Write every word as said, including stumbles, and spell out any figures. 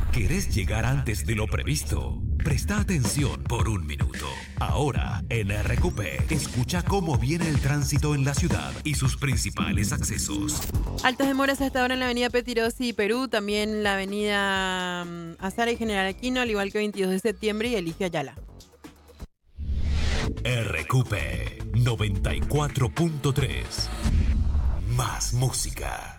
¿Querés llegar antes de lo previsto? Presta atención por un minuto. Ahora, en R Q P, escucha cómo viene el tránsito en la ciudad y sus principales accesos. Altas demoras hasta ahora en la avenida Petirosi y Perú, también la avenida um, Azara y General Aquino, al igual que veintidós de septiembre y Eligio Ayala. R Q P noventa y cuatro punto tres. Más música.